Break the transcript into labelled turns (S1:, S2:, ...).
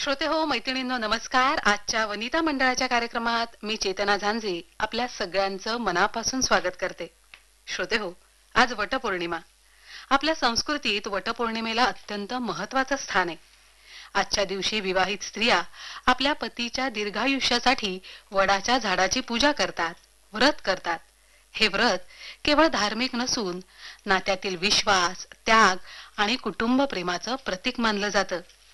S1: श्रोते हो, मैत्रिणींनो, नमस्कार. आजच्या वनिता मंडळाच्या कार्यक्रमात मी चेतना झांजे आपल्या सगळ्यांचं मनापासून स्वागत करते. श्रोते हो, आज वटपौर्णिमा. आपल्या संस्कृतीत वटपौर्णिमेला अत्यंत महत्वाचं स्थान आहे. आजच्या दिवशी विवाहित स्त्रिया आपल्या पतीच्या दीर्घायुष्यासाठी वडाच्या झाडाची पूजा करतात, व्रत करतात. हे व्रत केवळ धार्मिक नसून नात्यातील विश्वास, त्याग आणि कुटुंब प्रेमाचं प्रतीक मानलं जातं.